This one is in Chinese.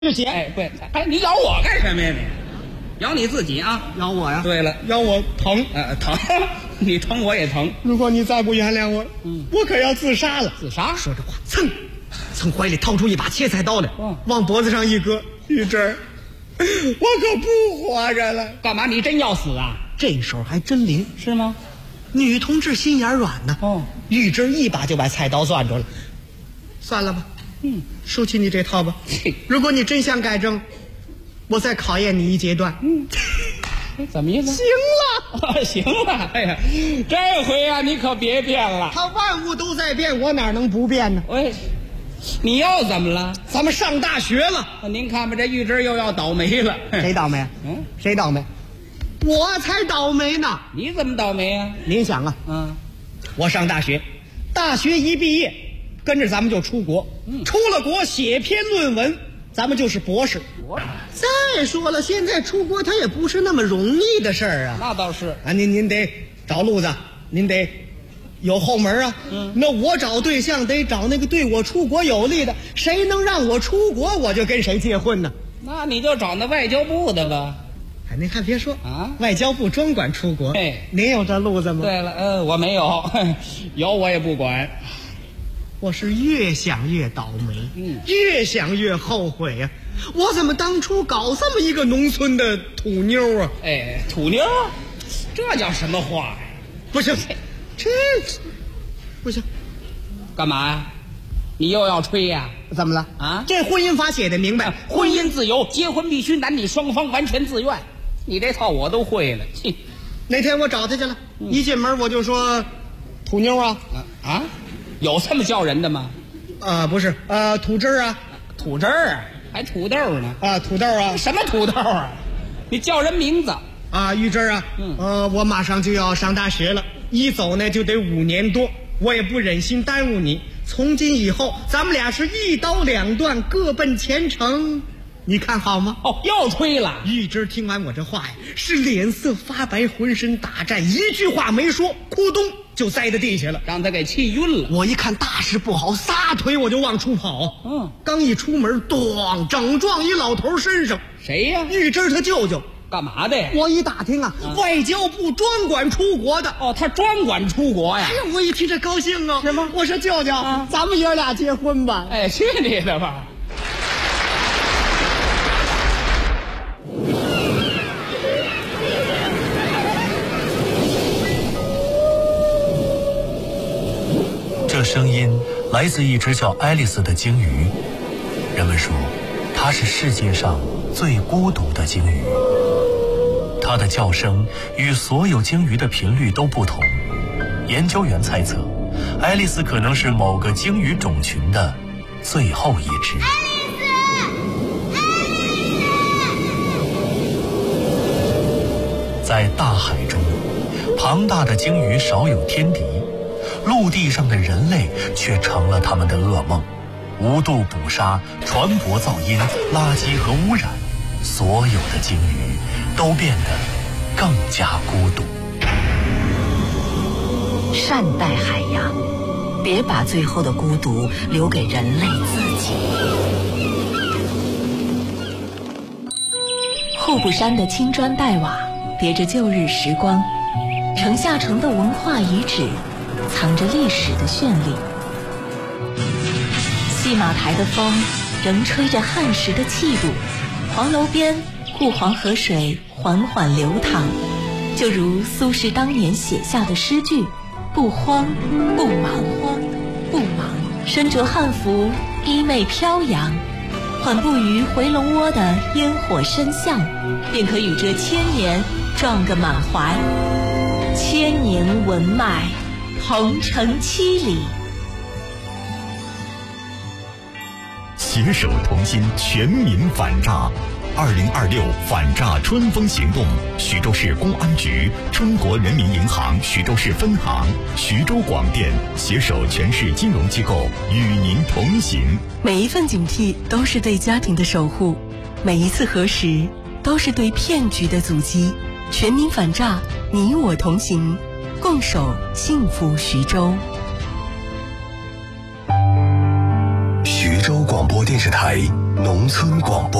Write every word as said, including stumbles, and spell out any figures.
是血。 哎，对，哎，你咬我干什么呀？你咬你自己啊！ 咬我呀？ 对了， 咬我疼， 呃，疼，你疼我也疼。 如果你再不原谅我， 嗯， 我可要自杀了。 自杀？ 说着话，噌，从怀里掏出一把切菜刀来， 嗯， 往脖子上一搁。玉珍，我可不活着了。 干嘛？你真要死啊？ 这手还真灵， 是吗？ 女同志心眼软呢。 哦， 玉珍一把就把菜刀攥住了。算了吧， 嗯， 收起你这套吧。如果你真想改正，我再考验你一阶段。 嗯，怎么意思？ 行了， 行了。哎呀，这回啊，你可别变了。 他万物都在变，我哪能不变呢？ 喂，你又怎么了？ 咱们上大学了。 您看吧，这玉芝又要倒霉了。 谁倒霉？ 嗯， 谁倒霉？我才倒霉呢。 你怎么倒霉啊？ 您想啊， 嗯， 我上大学，大学一毕业，跟着咱们就出国， 嗯， 出了国写篇论文，咱们就是博士。 博士。 再说了，现在出国它也不是那么容易的事儿啊。 那倒是啊，您您得找路子，您得有后门啊。 嗯， 那我找对象得找那个对我出国有利的，谁能让我出国，我就跟谁结婚呢。 那你就找那外交部的吧。 哎，您还别说啊， 外交部专管出国。 哎， 您有这路子吗？ 对了，呃，我没有，有我也不管。 我是越想越倒霉， 嗯， 越想越后悔呀、啊！我怎么当初搞这么一个农村的土妞啊？ 哎，土妞，这叫什么话呀？ 不行，这不行， 干嘛呀？你又要吹呀？ 怎么了啊？ 这婚姻法写的明白， 啊、婚姻自由，结婚必须男女双方完全自愿。你这套我都会了。 那天我找他去了，嗯、一进门我就说：“土妞啊啊啊，有这么叫人的吗？ 啊，不是，呃，土汁儿啊， 土汁儿啊，还土豆呢？ 啊，土豆啊， 什么土豆啊？你叫人名字啊，玉汁儿啊， 嗯， 呃，我马上就要上大学了，一走呢就得五年多，我也不忍心耽误你。从今以后，咱们俩是一刀两断，各奔前程。”你看好吗？ 哦，又吹了。 玉芝听完我这话呀，是脸色发白，浑身打颤，一句话没说，咕咚就栽在地下了， 让他给气晕了。 我一看大事不好，撒腿我就往出跑。 嗯， 刚一出门，咣，整撞一老头身上。 谁呀？ 玉芝他舅舅。 干嘛的呀？ 我一打听啊，啊外交部专管出国的。 哦，他专管出国呀？ 哎呀，我一听这高兴啊！ 是吗？ 我说舅舅，啊、咱们爷俩结婚吧。 哎，去你的吧！ 这声音来自一只叫爱丽丝的鲸鱼。人们说，它是世界上最孤独的鲸鱼。它的叫声与所有鲸鱼的频率都不同。研究员猜测，爱丽丝可能是某个鲸鱼种群的最后一只。 爱丽丝，爱丽丝。在大海中，庞大的鲸鱼少有天敌。陆地上的人类却成了他们的噩梦，无度捕杀、船舶噪音、垃圾和污染，所有的鲸鱼都变得更加孤独。 善待海洋，别把最后的孤独留给人类自己。户部山的青砖黛瓦叠着旧日时光，城下城的文化遗址藏着历史的绚丽。戏马台的风仍吹着汉时的气度，黄楼边护黄河水缓缓流淌，就如苏轼当年写下的诗句：不慌不忙，慌不忙，身着汉服，衣袂飘扬，缓步于回龙窝的烟火深巷，便可与这千年撞个满怀。千年文脉，同城七里。 携手同心，全民反诈。二零二六反诈春风行动，徐州市公安局、中国人民银行徐州市分行、徐州广电携手全市金融机构与您同行。 每一份警惕都是对家庭的守护，每一次核实都是对骗局的阻击。全民反诈，你我同行，共守幸福徐州。 徐州广播电视台农村广播。